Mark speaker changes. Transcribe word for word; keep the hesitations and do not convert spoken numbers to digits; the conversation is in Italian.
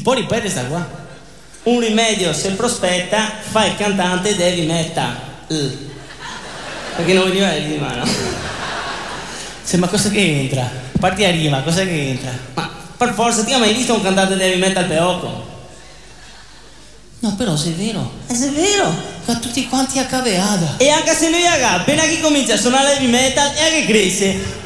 Speaker 1: Può ripetere sta qua?
Speaker 2: Un rimedio se prospetta, fa il cantante devi metta. Uh. Perché non veniva di mano.
Speaker 1: Sì, ma cosa che entra? Parti a rima, cosa che entra?
Speaker 2: Ma per forza, ti hai mai visto un cantante devi metta al peocco?
Speaker 1: No, però se è vero,
Speaker 2: Eh, se è vero.
Speaker 1: ma tutti quanti a caveada.
Speaker 2: E anche se lui ha appena che comincia a suonare heavy metal e anche cresce